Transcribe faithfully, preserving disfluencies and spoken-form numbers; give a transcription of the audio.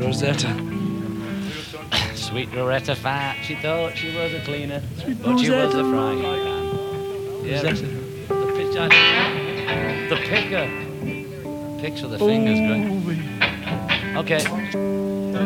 Rosetta. Sweet Rosetta Fat, she thought she was a cleaner, Sweet but she was Rosetta. a frying pan. Yeah, Rosetta. the pitch, the picker. Picks with the fingers, great. Okay.